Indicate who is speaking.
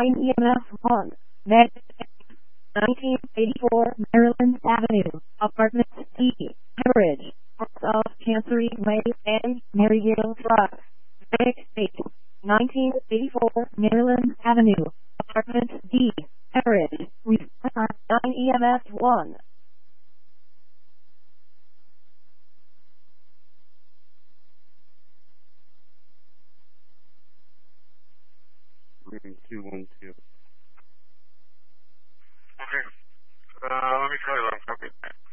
Speaker 1: EMF 1. Next, 1984 Maryland Avenue, Apartment D, Heritage, South Chancery Way and Maryhill Drive. Next date, 1984 Maryland Avenue, Apartment D, Heritage, 9 EMF 1.
Speaker 2: Reading 212.
Speaker 3: Okay. Let me try that. Okay.